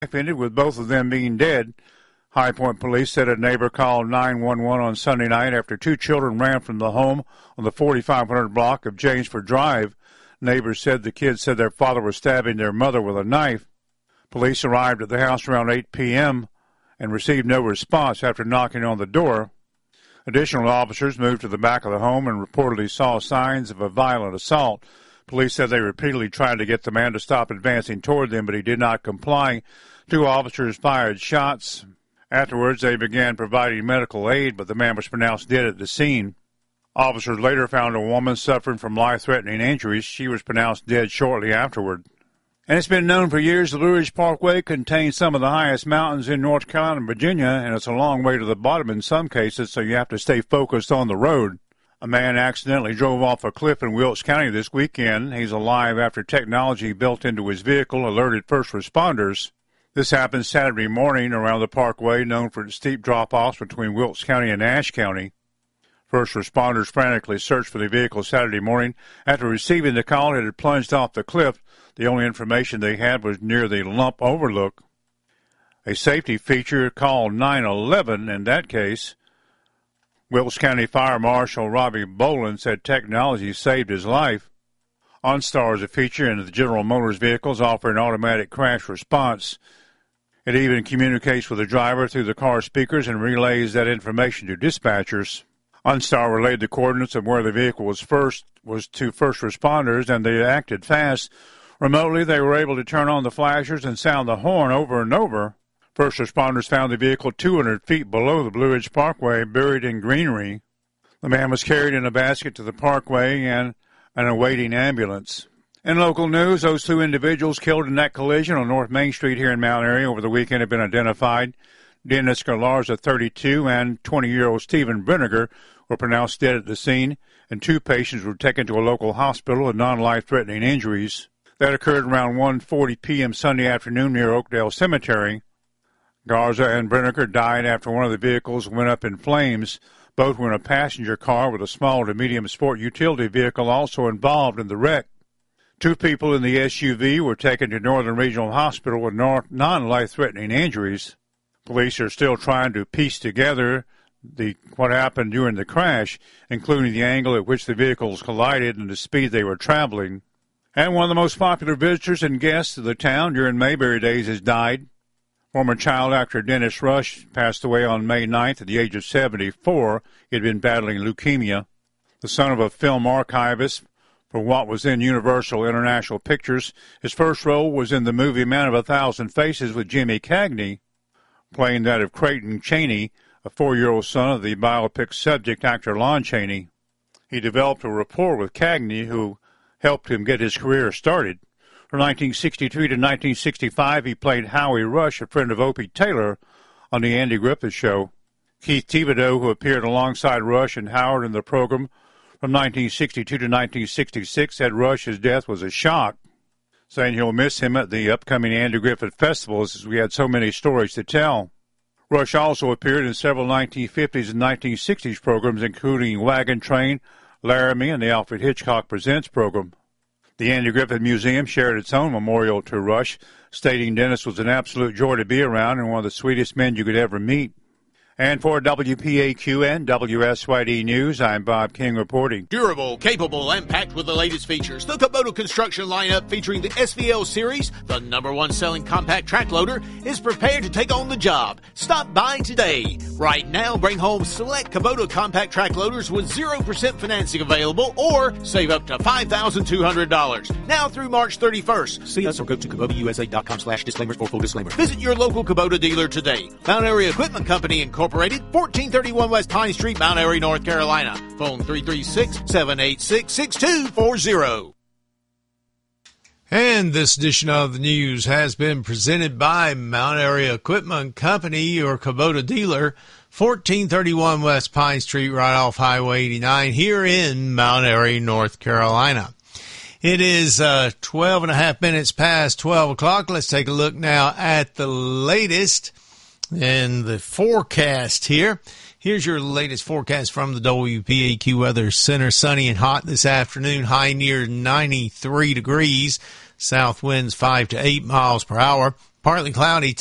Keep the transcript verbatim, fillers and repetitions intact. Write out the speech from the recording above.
ended with both of them being dead. High Point police said a neighbor called nine one one on Sunday night after two children ran from the home on the forty-five hundred block of Jamesford Drive. Neighbors said the kids said their father was stabbing their mother with a knife. Police arrived at the house around eight p.m. and received no response after knocking on the door. Additional officers moved to the back of the home and reportedly saw signs of a violent assault. Police said they repeatedly tried to get the man to stop advancing toward them, but he did not comply. Two officers fired shots. Afterwards, they began providing medical aid, but the man was pronounced dead at the scene. Officers later found a woman suffering from life-threatening injuries. She was pronounced dead shortly afterward. And it's been known for years the Blue Ridge Parkway contains some of the highest mountains in North Carolina and Virginia, and it's a long way to the bottom in some cases, so you have to stay focused on the road. A man accidentally drove off a cliff in Wilkes County this weekend. He's alive after technology built into his vehicle alerted first responders. This happened Saturday morning around the parkway, known for its steep drop-offs between Wilkes County and Ashe County. First responders frantically searched for the vehicle Saturday morning. After receiving the call, it had plunged off the cliff. The only information they had was near the lump overlook. A safety feature called nine eleven in that case. Wilkes County Fire Marshal Robbie Boland said technology saved his life. OnStar is a feature in the General Motors vehicles offering automatic crash response. It even communicates with the driver through the car speakers and relays that information to dispatchers. OnStar relayed the coordinates of where the vehicle was first was to first responders, and they acted fast. Remotely, they were able to turn on the flashers and sound the horn over and over. First responders found the vehicle two hundred feet below the Blue Ridge Parkway, buried in greenery. The man was carried in a basket to the parkway and an awaiting ambulance. In local news, those two individuals killed in that collision on North Main Street here in Mount Airy over the weekend have been identified. Dennis Galarza, thirty-two, and twenty-year-old Stephen Brinegar were pronounced dead at the scene, and two patients were taken to a local hospital with non-life-threatening injuries. That occurred around one forty p.m. Sunday afternoon near Oakdale Cemetery. Garza and Brinegar died after one of the vehicles went up in flames. Both were in a passenger car with a small to medium sport utility vehicle also involved in the wreck. Two people in the S U V were taken to Northern Regional Hospital with non-life-threatening injuries. Police are still trying to piece together the what happened during the crash, including the angle at which the vehicles collided and the speed they were traveling. And one of the most popular visitors and guests of the town during Mayberry Days has died. Former child actor Dennis Rush passed away on May ninth at the age of seventy-four. He had been battling leukemia. The son of a film archivist for what was then Universal International Pictures, his first role was in the movie Man of a Thousand Faces with Jimmy Cagney, playing that of Creighton Chaney, a four-year-old son of the biopic subject actor Lon Chaney. He developed a rapport with Cagney, who helped him get his career started. From nineteen sixty-three to nineteen sixty-five, he played Howie Rush, a friend of Opie Taylor, on The Andy Griffith Show. Keith Thibodeau, who appeared alongside Rush and Howard in the program from nineteen sixty-two to nineteen sixty-six, said Rush's death was a shock, saying he'll miss him at the upcoming Andy Griffith festivals as we had so many stories to tell. Rush also appeared in several nineteen fifties and nineteen sixties programs, including Wagon Train, Laramie, and the Alfred Hitchcock Presents program. The Andy Griffith Museum shared its own memorial to Rush, stating Dennis was an absolute joy to be around and one of the sweetest men you could ever meet. And for W P A Q and W S Y D News, I'm Bob King reporting. Durable, capable, and packed with the latest features. The Kubota construction lineup featuring the S V L Series, the number one selling compact track loader, is prepared to take on the job. Stop by today. Right now, bring home select Kubota compact track loaders with zero percent financing available or save up to five thousand two hundred dollars. Now through March thirty-first. See us or go to Kubota U S A dot com slash disclaimers for full disclaimer. Visit your local Kubota dealer today. Mount Airy Equipment Company Incorporated. fourteen thirty-one West Pine Street, Mount Airy, North Carolina. Phone three three six, seven eight six, six two four zero. And this edition of the news has been presented by Mount Airy Equipment Company, your Kubota dealer, fourteen thirty-one West Pine Street, right off Highway eighty-nine, here in Mount Airy, North Carolina. It is uh, twelve and a half minutes past twelve o'clock. Let's take a look now at the latest in the forecast here. Here's your latest forecast from the W P A Q Weather Center. Sunny and hot this afternoon, high near ninety-three degrees. South winds five to eight miles per hour. Partly cloudy